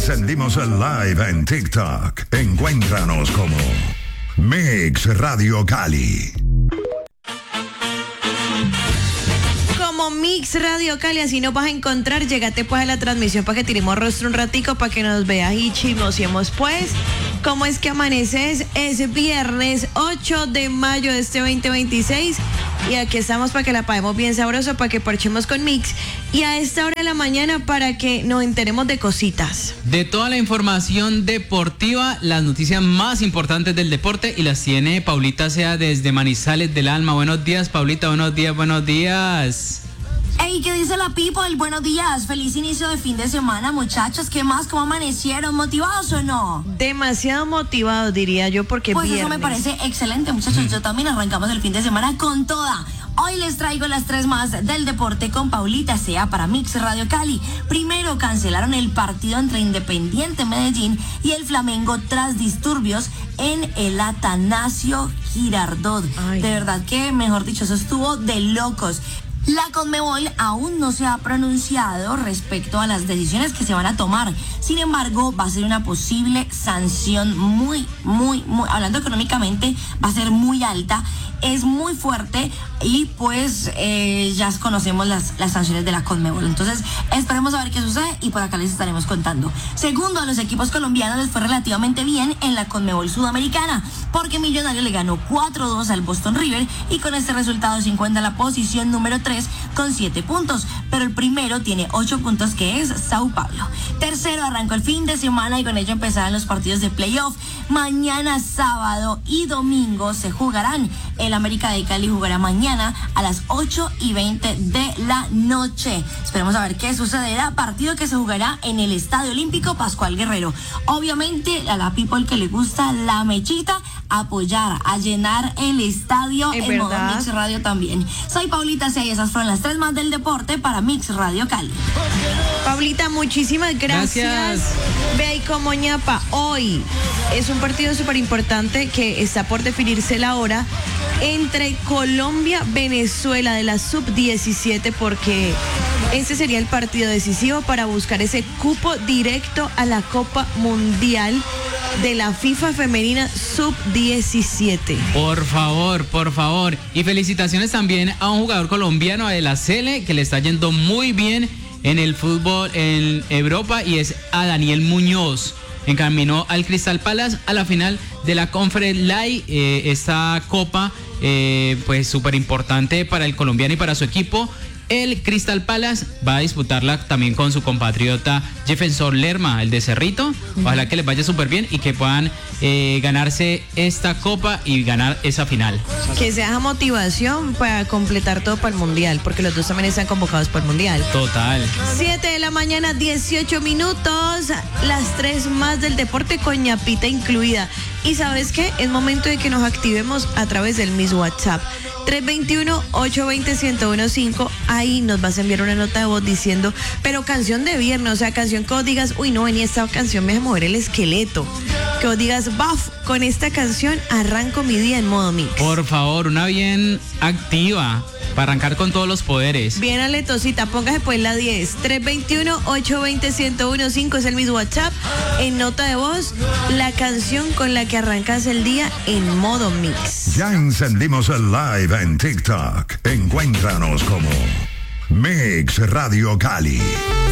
encendimos el live en TikTok. Encuéntranos como Mix Radio Cali. Como Mix Radio Cali, así nos vas a encontrar. Llégate pues a la transmisión para que tiremos rostro un ratico, para que nos veas y chismosiemos pues. ¿Cómo es que amaneces? Es viernes 8 de mayo de este 2026 y aquí estamos para que la paguemos bien sabroso, para que parchemos con Mix y a esta hora de la mañana para que nos enteremos de cositas. De toda la información deportiva, las noticias más importantes del deporte y las tiene Paulita Sea desde Manizales del Alma. Buenos días, Paulita, buenos días, buenos días. Hey, ¿qué dice la people? Buenos días, feliz inicio de fin de semana, muchachos. ¿Qué más? ¿Cómo amanecieron? ¿Motivados o no? Demasiado motivados, diría yo, porque pues viernes. Eso me parece excelente, muchachos. Yo también arrancamos el fin de semana con toda. Hoy les traigo las 3 más del deporte con Paulita Sea para Mix Radio Cali. Primero, cancelaron el partido entre Independiente Medellín y el Flamengo tras disturbios en el Atanasio Girardot. Ay. De verdad que, mejor dicho, eso estuvo de locos. La Conmebol aún no se ha pronunciado respecto a las decisiones que se van a tomar. Sin embargo, va a ser una posible sanción muy, hablando económicamente, va a ser muy alta. Es muy fuerte y pues ya conocemos las sanciones de la Conmebol. Entonces esperemos a ver qué sucede y por acá les estaremos contando. Segundo, a los equipos colombianos les fue relativamente bien en la Conmebol Sudamericana porque Millonarios le ganó 4-2 al Boston River y con este resultado se encuentra en la posición número 3 con 7 puntos. Pero el primero tiene 8 puntos que es Sao Paulo. Tercero, arrancó el fin de semana y con ello empezarán los partidos de playoff. Mañana sábado y domingo se jugarán. El América de Cali jugará mañana a las 8:20 de la noche. Esperemos a ver qué sucederá. Partido que se jugará en el Estadio Olímpico Pascual Guerrero. Obviamente a la people que le gusta la mechita, apoyar, a llenar el estadio en modo Mix Radio también. Soy Paulita Sea y esas fueron las 3 más del deporte para Mix Radio Cali. Paulita, muchísimas gracias. Ve ahí como ñapa. Hoy es un partido súper importante que está por definirse la hora entre Colombia-Venezuela de la sub-17 porque ese sería el partido decisivo para buscar ese cupo directo a la Copa Mundial de la FIFA Femenina sub-17. Por favor. Y felicitaciones también a un jugador colombiano de la Sele que le está yendo muy bien en el fútbol en Europa y es a Daniel Muñoz. Encaminó al Crystal Palace a la final de la Conference League, esta copa pues súper importante para el colombiano y para su equipo. El Crystal Palace va a disputarla también con su compatriota Jefferson Lerma, el de Cerrito. Ojalá que les vaya súper bien y que puedan ganarse esta copa y ganar esa final. Que sea motivación para completar todo para el Mundial, porque los dos también están convocados para el Mundial. Total. 7 de la mañana, 18 minutos. Las 3 más del deporte con ñapita incluida. Y ¿sabes qué? Es momento de que nos activemos a través del mismo WhatsApp. 321-820-1015. Ahí nos vas a enviar una nota de voz diciendo, pero canción de viernes, o sea, canción que vos digas, uy, no, venía esta canción, me hace mover el esqueleto. Que vos digas, baf, con esta canción arranco mi día en modo Mix. Por favor, una bien activa, para arrancar con todos los poderes. Bien aletosita, póngase pues la 10. 321-820-1015 es el mismo WhatsApp. En nota de voz, la canción con la que arrancas el día en modo Mix. Ya encendimos el live en TikTok. Encuéntranos como Mix Radio Cali.